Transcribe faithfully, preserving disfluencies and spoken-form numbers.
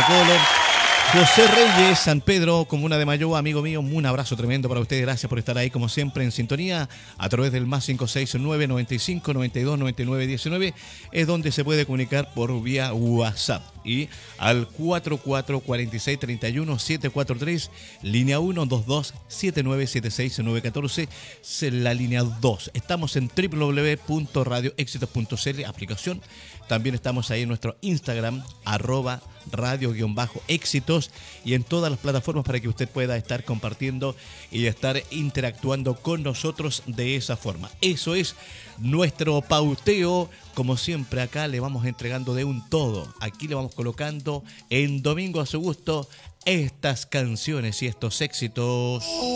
Colo. José Reyes, San Pedro, Comuna de Mayoa, amigo mío, un abrazo tremendo para ustedes. Gracias por estar ahí, como siempre, en sintonía a través del más cinco seis nueve, noventa y cinco, noventa y dos, noventa y nueve, diecinueve. Es donde se puede comunicar por vía WhatsApp. Y al cuatro cuatro cuatro seis tres uno siete cuatro tres, línea uno dos dos siete nueve siete seis nueve uno cuatro, la línea dos. Estamos en doble u doble u doble u punto radio éxitos punto c l, aplicación. También estamos ahí en nuestro Instagram, arroba radio-éxitos, y en todas las plataformas para que usted pueda estar compartiendo y estar interactuando con nosotros de esa forma. Eso es nuestro pauteo. Como siempre, acá le vamos entregando de un todo. Aquí le vamos colocando en Domingo a su gusto estas canciones y estos éxitos.